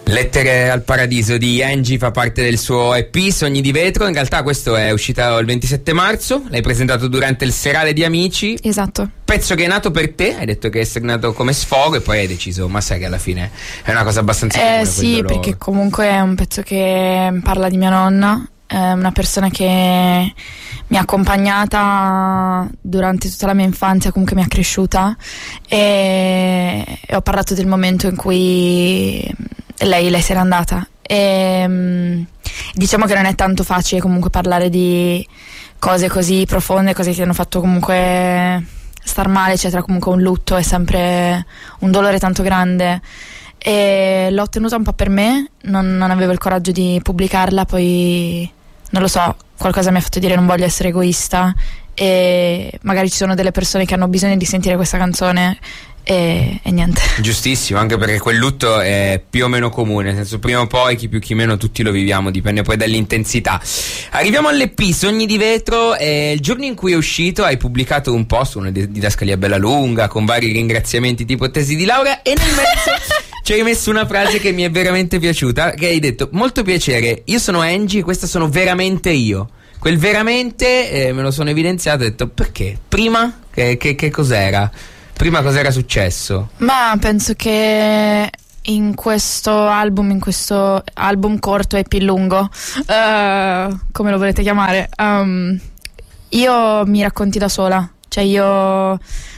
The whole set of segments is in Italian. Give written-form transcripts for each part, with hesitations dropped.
Lettere al paradiso di Angie fa parte del suo EP Sogni di vetro. In realtà questo è uscito il 27 marzo, l'hai presentato durante il serale di Amici. Esatto. Pezzo che è nato per te, hai detto che è nato come sfogo e poi hai deciso, ma sai che alla fine è una cosa abbastanza comune, sì, perché comunque è un pezzo che parla di mia nonna, è una persona che mi ha accompagnata durante tutta la mia infanzia, comunque mi ha cresciuta, e ho parlato del momento in cui lei se n'è andata, e diciamo che non è tanto facile comunque parlare di cose così profonde, cose che hanno fatto comunque star male, eccetera. Comunque un lutto è sempre un dolore tanto grande, e l'ho tenuta un po' per me, non avevo il coraggio di pubblicarla, poi non lo so, qualcosa mi ha fatto dire non voglio essere egoista, e magari ci sono delle persone che hanno bisogno di sentire questa canzone, e niente. Giustissimo, anche perché quel lutto è più o meno comune, nel senso prima o poi, chi più chi meno, tutti lo viviamo, dipende poi dall'intensità. Arriviamo all'EP Sogni di vetro, il giorno in cui è uscito hai pubblicato un post, una didascalia bella lunga con vari ringraziamenti tipo tesi di laurea, e nel mezzo ci hai messo una frase che mi è veramente piaciuta, che hai detto: molto piacere, io sono Angie, questa sono veramente io. Quel veramente me lo sono evidenziato, ho detto perché? Prima che cos'era? Prima cos'era successo? Ma penso che in questo album corto e più lungo, come lo volete chiamare, io mi racconti da sola, cioè io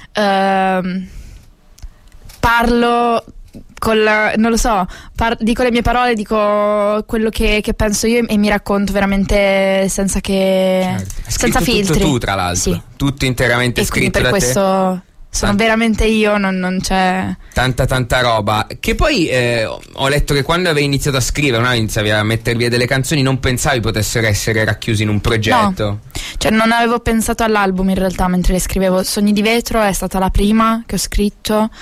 parlo non lo so, dico le mie parole, dico quello che penso io, e mi racconto veramente senza senza filtri. Tutto tu, tra l'altro, sì. Tutto interamente scritto da te. E per questo sono veramente io, non c'è tanta roba. Che poi ho letto che quando avevi iniziato a scrivere, no? Iniziavi a mettere via delle canzoni, non pensavi potessero essere racchiusi in un progetto? No, cioè non avevo pensato all'album in realtà mentre le scrivevo. Sogni di vetro è stata la prima che ho scritto,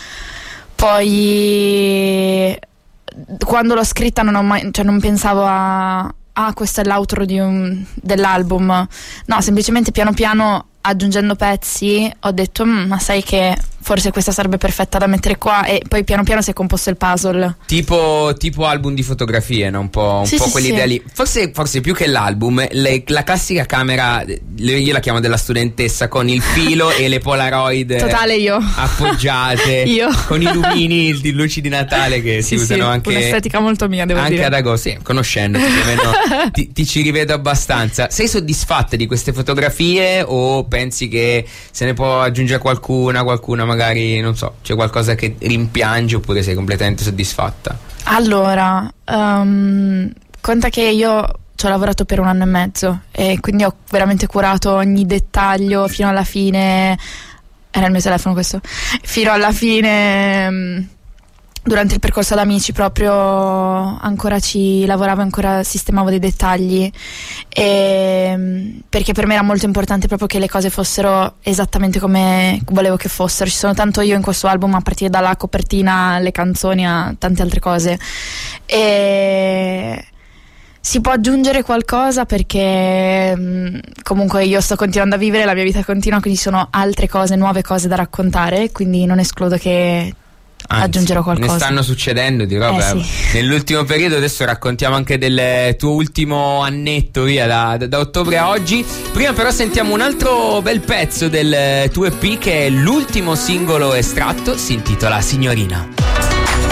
poi quando l'ho scritta non pensavo a questo è l'outro dell'album. No, semplicemente piano piano, aggiungendo pezzi, ho detto ma sai che forse questa sarebbe perfetta da mettere qua, e poi piano piano si è composto il puzzle. Tipo album di fotografie, no? Un po' quell'idea lì. Forse più che l'album, la classica camera, io la chiamo della studentessa, con il filo e le Polaroid totale io appoggiate io. Con i lumini di luci di Natale che si usano anche, un'estetica molto mia, devo dire, anche ad agosto. Sì, conoscendo ti ci rivedo abbastanza. Sei soddisfatta di queste fotografie o pensi che se ne può aggiungere qualcuna magari, non so, c'è qualcosa che rimpiangi, oppure sei completamente soddisfatta? Allora, conta che io ci ho lavorato per 1 anno e mezzo, e quindi ho veramente curato ogni dettaglio fino alla fine. Era il mio telefono questo. Fino alla fine, durante il percorso ad Amici proprio ancora ci lavoravo, ancora sistemavo dei dettagli, perché per me era molto importante proprio che le cose fossero esattamente come volevo che fossero. Ci sono tanto io in questo album, a partire dalla copertina alle canzoni a tante altre cose, e si può aggiungere qualcosa perché comunque io sto continuando a vivere, la mia vita continua, quindi sono altre cose, nuove cose da raccontare, quindi non escludo che aggiungerò qualcosa. Ne stanno succedendo di roba sì. Nell'ultimo periodo. Adesso raccontiamo anche del tuo ultimo annetto via da ottobre a oggi. Prima però sentiamo un altro bel pezzo del tuo EP, che è l'ultimo singolo estratto, si intitola Signorina.